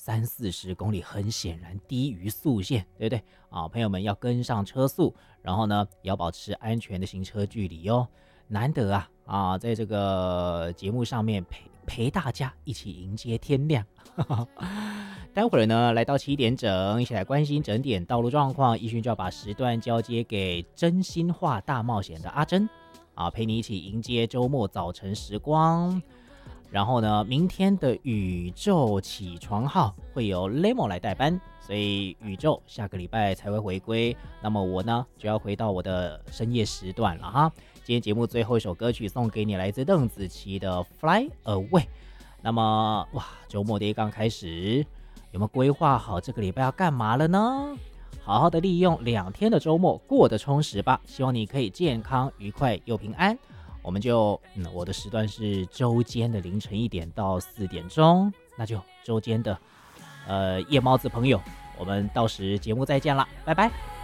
30-40公里，很显然低于速限，对不对啊？朋友们要跟上车速，然后呢，也要保持安全的行车距离哦。难得在这个节目上面陪大家一起迎接天亮。待会儿呢，来到7点整，一起来关心整点道路状况。奕迅就要把时段交接给真心话大冒险的阿珍陪你一起迎接周末早晨时光。然后呢，明天的宇宙起床号会由 Lemo 来代班，所以宇宙下个礼拜才会回归。那么我呢，就要回到我的深夜时段了哈。今天节目最后一首歌曲送给你，来自邓紫棋的 Fly Away。那么周末的刚开始，有没有规划好这个礼拜要干嘛了呢？好好的利用2天的周末过得充实吧，希望你可以健康愉快又平安。我们就我的时段是周间的凌晨1点到4点钟，那就周间的夜猫子朋友，我们到时节目再见了，拜拜。